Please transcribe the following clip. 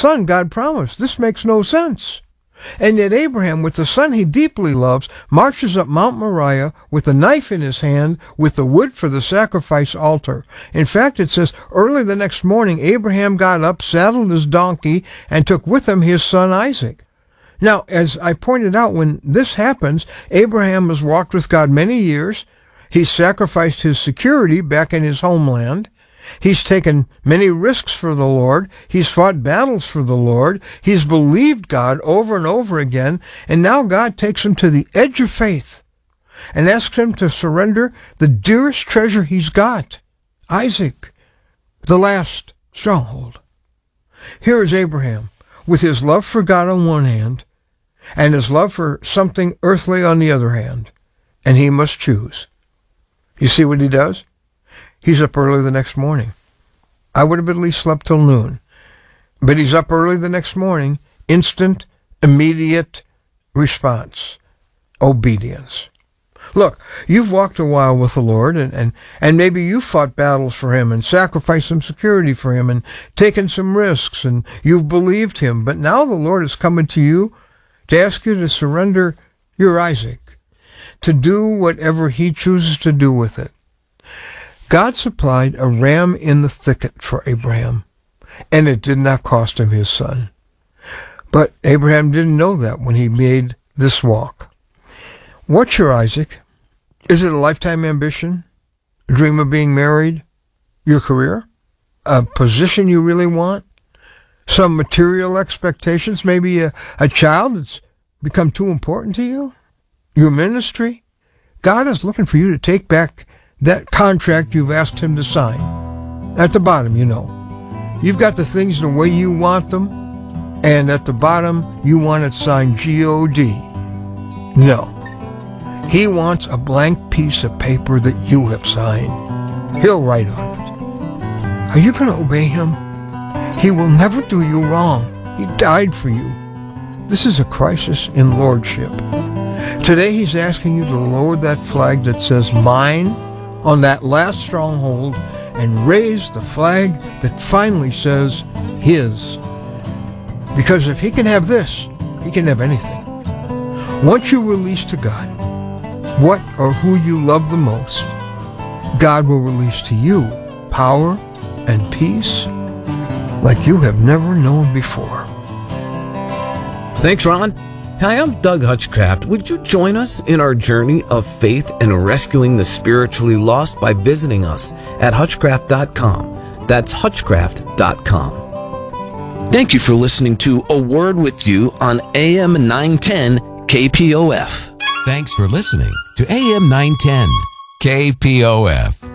son God promised. This makes no sense. And yet Abraham, with the son he deeply loves, marches up Mount Moriah with a knife in his hand with the wood for the sacrifice altar. In fact, it says, early the next morning, Abraham got up, saddled his donkey, and took with him his son Isaac. Now, as I pointed out, when this happens, Abraham has walked with God many years. He's sacrificed his security back in his homeland. He's taken many risks for the Lord. He's fought battles for the Lord. He's believed God over and over again. And now God takes him to the edge of faith and asks him to surrender the dearest treasure he's got, Isaac, the last stronghold. Here is Abraham with his love for God on one hand and his love for something earthly on the other hand. And he must choose. You see what he does? He's up early the next morning. I would have at least slept till noon. But he's up early the next morning. Instant, immediate response. Obedience. Look, you've walked a while with the Lord, and maybe you fought battles for him and sacrificed some security for him and taken some risks, and you've believed him. But now the Lord is coming to you to ask you to surrender your Isaac, to do whatever he chooses to do with it. God supplied a ram in the thicket for Abraham, and it did not cost him his son. But Abraham didn't know that when he made this walk. What's your Isaac? Is it a lifetime ambition? A dream of being married? Your career? A position you really want? Some material expectations? Maybe a child that's become too important to you? Your ministry? God is looking for you to take back that contract you've asked him to sign. At the bottom, you know. You've got the things the way you want them, and at the bottom, you want it signed G-O-D. No. He wants a blank piece of paper that you have signed. He'll write on it. Are you going to obey him? He will never do you wrong. He died for you. This is a crisis in lordship. Today, he's asking you to lower that flag that says mine on that last stronghold and raise the flag that finally says his. Because if he can have this, he can have anything. Once you release to God what or who you love the most, God will release to you power and peace like you have never known before. Thanks, Ron. Hi, I'm Doug Hutchcraft. Would you join us in our journey of faith and rescuing the spiritually lost by visiting us at Hutchcraft.com. That's Hutchcraft.com. Thank you for listening to A Word With You on AM 910 KPOF. Thanks for listening to AM 910 KPOF.